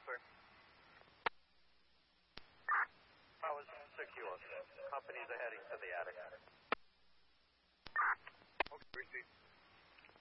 sir. I was secure. Companies are heading to the